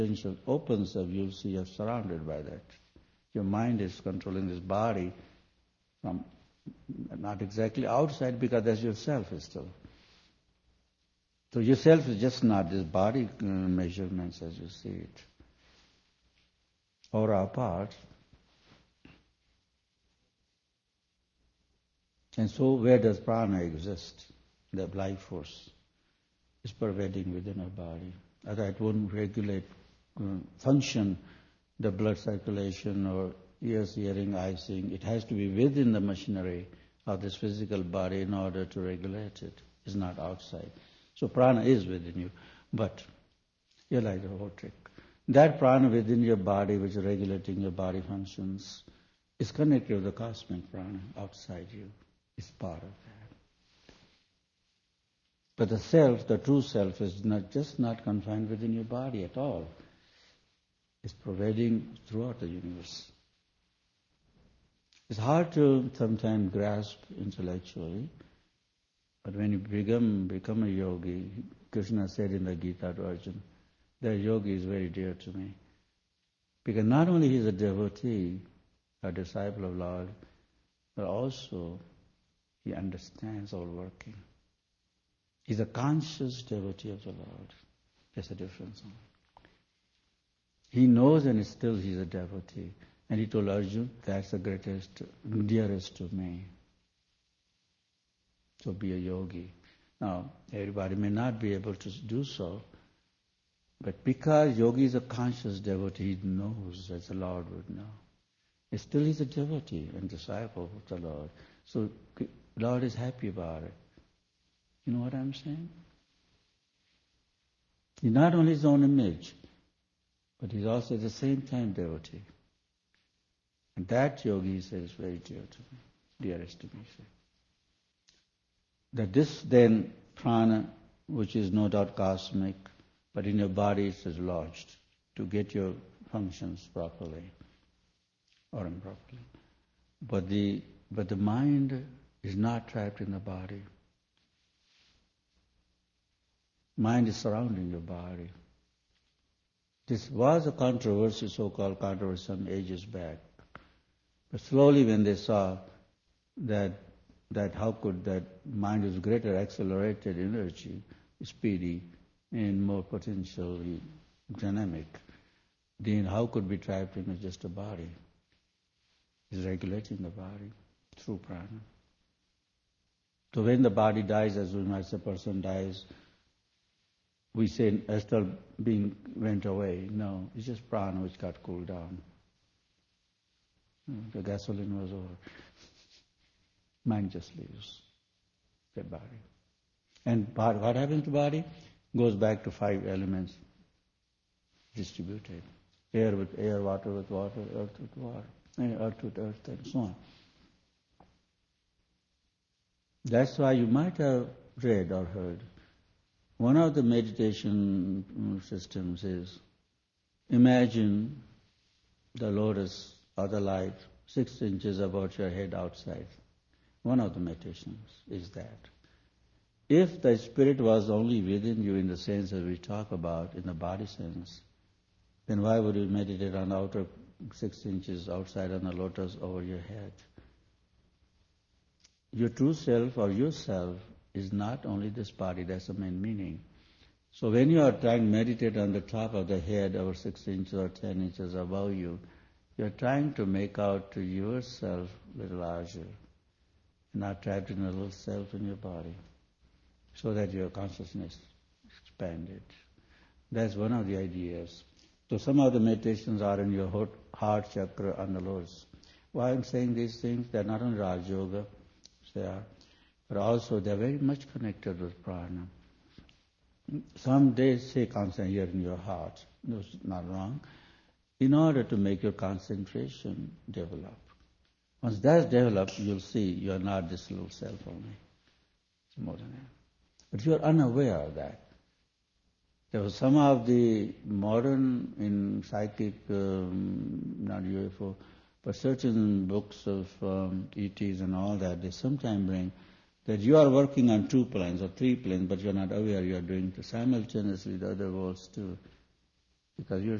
potential opens up, you'll see you're surrounded by that. Your mind is controlling this body from not exactly outside, because that's yourself is still. So yourself is just not this body measurements as you see it. Aura apart. And so where does prana exist? The life force is pervading within our body. Otherwise it wouldn't regulate, function, the blood circulation or ears hearing, eyes seeing. It has to be within the machinery of this physical body in order to regulate it. It's not outside. So prana is within you, but you like the whole trick. That prana within your body, which is regulating your body functions, is connected with the cosmic prana outside you. It's part of that. But the self, the true self, is not confined within your body at all. It's pervading throughout the universe. It's hard to sometimes grasp intellectually, but when you become a yogi, Krishna said in the Gita to Arjuna, that yogi is very dear to me. Because not only he is a devotee, a disciple of Lord, but also he understands all working. He's a conscious devotee of the Lord. There's a difference. He knows and still he's a devotee. And he told Arjuna, that's the greatest, dearest to me. So be a yogi. Now, everybody may not be able to do so, but because yogi is a conscious devotee, he knows as the Lord would know. Still he's a devotee and disciple of the Lord. So Lord is happy about it. You know what I'm saying? He's not only his own image, but he's also at the same time devotee. And that yogi, he says, is very dear to me, dearest to me. That this then prana, which is no doubt cosmic, but in your body it is lodged to get your functions properly or improperly. But the mind is not trapped in the body. Mind is surrounding your body. This was a controversy, so-called controversy, some ages back. But slowly when they saw that how could that mind is greater accelerated energy, speedy, and more potentially dynamic, then how could be trapped in just a body? It's regulating the body through prana. So when the body dies, as we might say, a person dies, we say astral being went away. No, it's just prana which got cooled down. The gasoline was over. Mind just leaves the body. And what happens to body? Goes back to 5 elements distributed. Air with air, water with water, earth with water, earth with earth, and so on. That's why you might have read or heard. One of the meditation systems is imagine the lotus or the light 6 inches above your head outside. One of the meditations is that. If the spirit was only within you in the sense that we talk about, in the body sense, then why would you meditate on the outer 6 inches outside on the lotus over your head? Your true self or yourself is not only this body, that's the main meaning. So when you are trying to meditate on the top of the head over 6 inches or 10 inches above you, you're trying to make out to yourself a little larger, not trapped in a little self in your body, so that your consciousness expanded. That's one of the ideas. So some of the meditations are in your heart chakra and the lotus. Why I'm saying these things, they're not only Raj Yoga, they are, but also they're very much connected with prana. Some days say concentrate here in your heart. That's not wrong. In order to make your concentration develop. Once that's developed, you'll see you're not this little self only. It's more than that. But you're unaware of that. There was some of the modern in psychic, not UFO, but certain books of ETs and all that, they sometimes bring that you are working on 2 planes or 3 planes, but you're not aware you're doing simultaneously the other worlds too. because you're